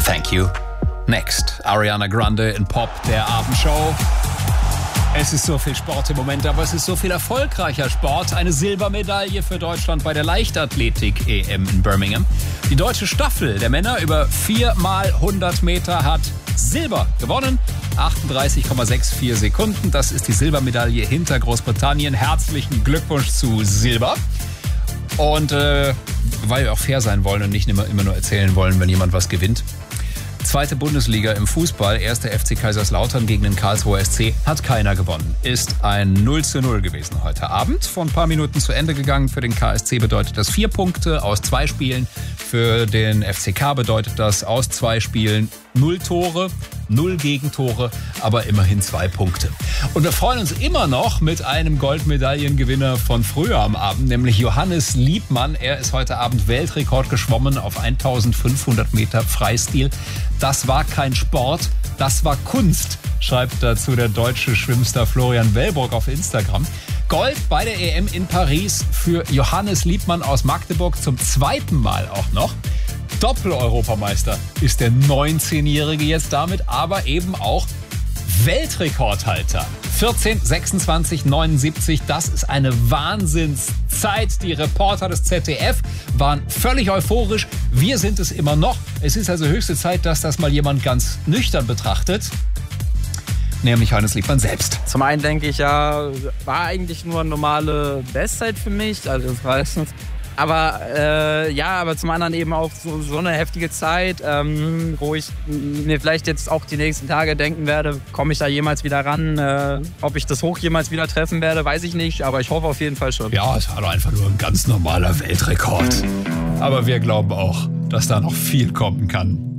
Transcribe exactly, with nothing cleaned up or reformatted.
Thank you. Next, Ariana Grande in Pop, der Abendshow. Es ist so viel Sport im Moment, aber es ist so viel erfolgreicher Sport. Eine Silbermedaille für Deutschland bei der Leichtathletik-E M in Birmingham. Die deutsche Staffel der Männer über vier mal hundert Meter hat Silber gewonnen. achtunddreißig Komma vierundsechzig Sekunden. Das ist die Silbermedaille hinter Großbritannien. Herzlichen Glückwunsch zu Silber. Und äh, weil wir auch fair sein wollen und nicht immer, immer nur erzählen wollen, wenn jemand was gewinnt. Zweite Bundesliga im Fußball, erster F C Kaiserslautern gegen den Karlsruher S C, hat keiner gewonnen. Ist ein null zu null gewesen heute Abend. Vor ein paar Minuten zu Ende gegangen. Für den K S C bedeutet das vier Punkte aus zwei Spielen. Für den F C K bedeutet das aus zwei Spielen null Tore, null Gegentore, aber immerhin zwei Punkte. Und wir freuen uns immer noch mit einem Goldmedaillengewinner von früher am Abend, nämlich Johannes Liebmann. Er ist heute Abend Weltrekord geschwommen auf eintausendfünfhundert Meter Freistil. Das war kein Sport, das war Kunst, schreibt dazu der deutsche Schwimmstar Florian Wellbrock auf Instagram. Gold bei der E M in Paris für Johannes Liebmann aus Magdeburg zum zweiten Mal auch noch. Doppel-Europameister ist der neunzehnjährige jetzt damit, aber eben auch Weltrekordhalter. vierzehn sechsundzwanzig neunundsiebzig, das ist eine Wahnsinnszeit. Die Reporter des Z D F waren völlig euphorisch. Wir sind es immer noch. Es ist also höchste Zeit, dass das mal jemand ganz nüchtern betrachtet. Nämlich Johannes Liebmann selbst. Zum einen denke ich ja, war eigentlich nur eine normale Bestzeit für mich. Also das heißt, aber äh, ja, aber zum anderen eben auch so, so eine heftige Zeit, ähm, wo ich mir vielleicht jetzt auch die nächsten Tage denken werde, komme ich da jemals wieder ran? Äh, ob ich das Hoch jemals wieder treffen werde, weiß ich nicht, aber ich hoffe auf jeden Fall schon. Ja, es war doch einfach nur ein ganz normaler Weltrekord. Aber wir glauben auch, dass da noch viel kommen kann.